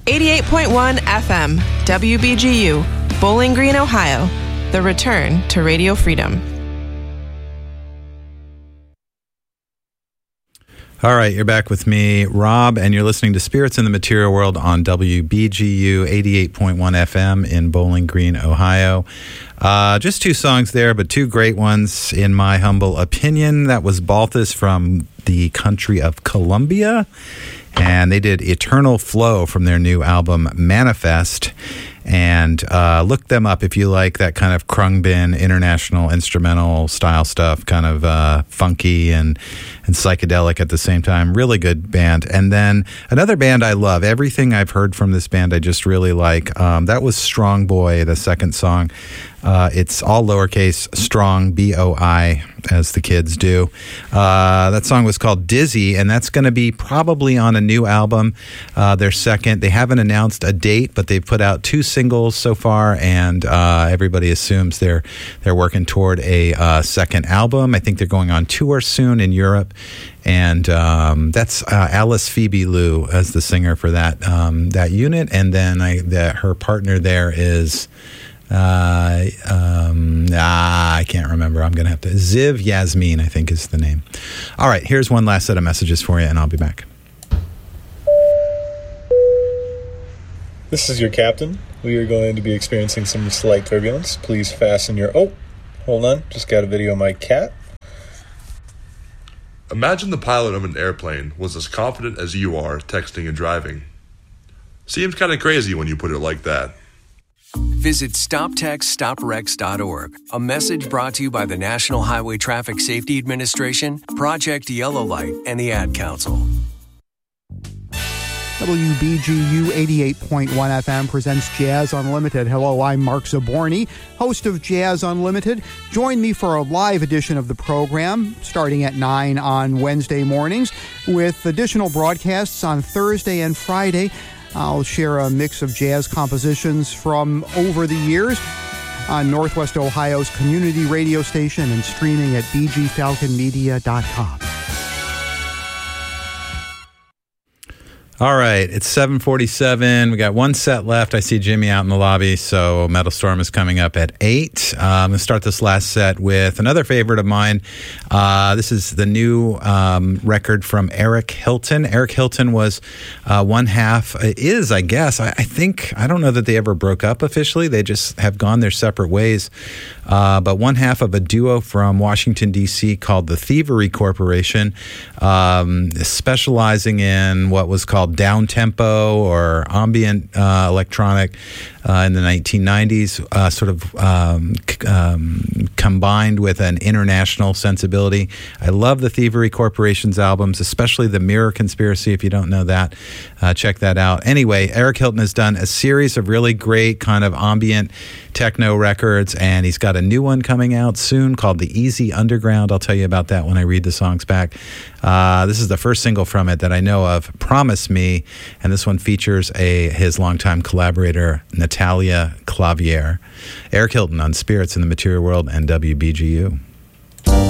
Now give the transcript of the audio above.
88.1 FM, WBGU, Bowling Green, Ohio. The return to Radio Freedom. All right, you're back with me, Rob, and you're listening to Spirits in the Material World on WBGU 88.1 FM in Bowling Green, Ohio. Just two songs there, but two great ones, in my humble opinion. That was Balthus from the country of Colombia, and they did Eternal Flow from their new album, Manifest. And look them up if you like that kind of Khruangbin international instrumental style stuff, kind of funky and psychedelic at the same time. Really good band. And then another band I love, everything I've heard from this band I just really like. That was Strong Boy, the second song. It's all lowercase, Strong, B-O-I, as the kids do. That song was called Dizzy, and that's going to be probably on a new album, their second. They haven't announced a date, but they've put out two singles so far, and everybody assumes they're working toward a second album. I think they're going on tour soon in Europe, and that's Alice Phoebe Lou as the singer for that unit, and then her partner there is I can't remember. I'm gonna have to. Ziv Yasmin, I think, is the name. All right, here's one last set of messages for you, and I'll be back. This is your captain. We are going to be experiencing some slight turbulence. Please fasten your... Oh, hold on. Just got a video of my cat. Imagine the pilot of an airplane was as confident as you are texting and driving. Seems kind of crazy when you put it like that. Visit StopTextStopWrecks.org. A message brought to you by the National Highway Traffic Safety Administration, Project Yellow Light, and the Ad Council. WBGU 88.1 FM presents Jazz Unlimited. Hello, I'm Mark Zaborny, host of Jazz Unlimited. Join me for a live edition of the program starting at 9 on Wednesday mornings with additional broadcasts on Thursday and Friday. I'll share a mix of jazz compositions from over the years on Northwest Ohio's community radio station and streaming at bgfalconmedia.com. All right, it's 7:47. We got one set left. I see Jimmy out in the lobby, so Metal Storm is coming up at 8. I'm going to start this last set with another favorite of mine. This is the new record from Eric Hilton. Eric Hilton was one half, I guess. I think, I don't know that they ever broke up officially. They just have gone their separate ways. But one half of a duo from Washington, D.C. called the Thievery Corporation, specializing in what was called down-tempo or ambient electronic in the 1990s, combined with an international sensibility. I love the Thievery Corporation's albums, especially the Mirror Conspiracy. If you don't know that, check that out. Anyway, Eric Hilton has done a series of really great kind of ambient techno records, and he's got a new one coming out soon called The Easy Underground. I'll tell you about that when I read the songs back. This is the first single from it that I know of, Promise Me, and this one features his longtime collaborator, Natalia Clavier. Eric Hilton on Spirits in the Material World and WBGU.